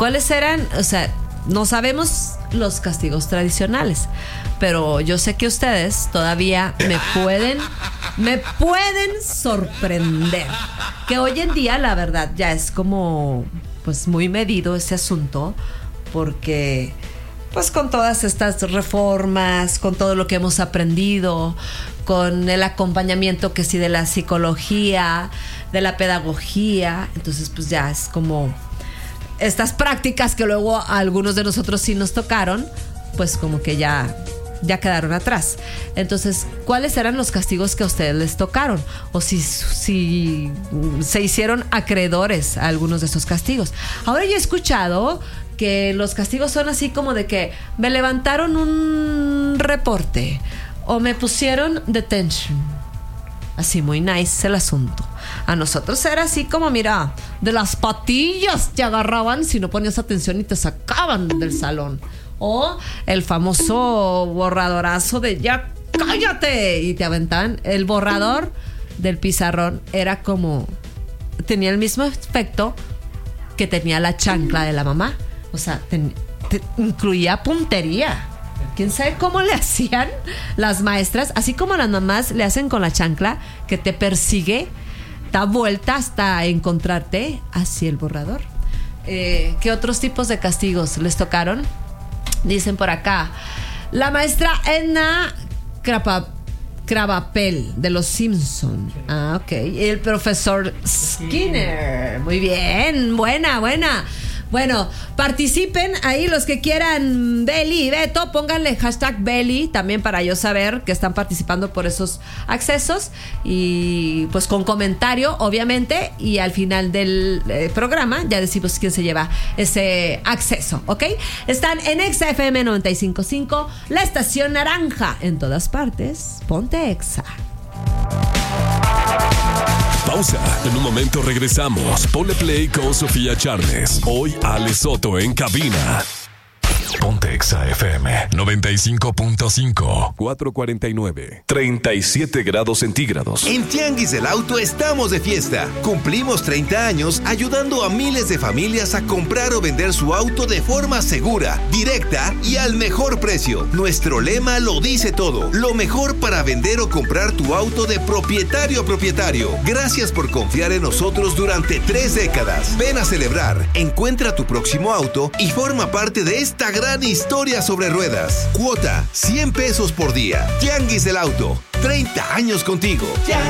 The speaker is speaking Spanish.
¿cuáles eran? O sea, no sabemos los castigos tradicionales, pero yo sé que ustedes todavía me pueden sorprender. Que hoy en día, la verdad, ya es como pues muy medido ese asunto, porque pues con todas estas reformas, con todo lo que hemos aprendido, con el acompañamiento que sí de la psicología, de la pedagogía, entonces pues ya es como estas prácticas que luego a algunos de nosotros sí nos tocaron, pues como que ya quedaron atrás. Entonces, ¿cuáles eran los castigos que a ustedes les tocaron? O si se hicieron acreedores a algunos de esos castigos. Ahora yo he escuchado que los castigos son así como de que me levantaron un reporte o me pusieron detention. Así muy nice el asunto. A nosotros era así como, mira, de las patillas te agarraban si no ponías atención y te sacaban del salón. O el famoso borradorazo de ya cállate, y te aventaban. El borrador del pizarrón era como, tenía el mismo efecto que tenía la chancla de la mamá. O sea, incluía puntería. ¿Quién sabe cómo le hacían las maestras? Así como las mamás le hacen con la chancla, que te persigue, da vuelta hasta encontrarte. Así el borrador. ¿Qué otros tipos de castigos les tocaron? Dicen por acá, la maestra Edna Krabappel de los Simpson. Ah, ok. El profesor Skinner. Muy bien, buena. Bueno, participen ahí los que quieran. Beli y Beto, pónganle hashtag Beli también para yo saber que están participando por esos accesos. Y pues con comentario, obviamente. Y al final del programa ya decimos quién se lleva ese acceso, ¿ok? Están en Exa FM 95.5, la estación naranja. En todas partes, ponte Exa. Pausa. En un momento regresamos. Ponle play con Sofía Charles. Hoy Ale Soto en cabina. Ponte Exa FM 95.5 449 37 grados centígrados. En Tianguis del Auto estamos de fiesta. Cumplimos 30 años ayudando a miles de familias a comprar o vender su auto de forma segura, directa y al mejor precio. Nuestro lema lo dice todo. Lo mejor para vender o comprar tu auto de propietario a propietario. Gracias por confiar en nosotros durante 3 décadas. Ven a celebrar. Encuentra tu próximo auto y forma parte de esta gran historia sobre ruedas. Cuota $100 por día. Tianguis del Auto. 30 años contigo.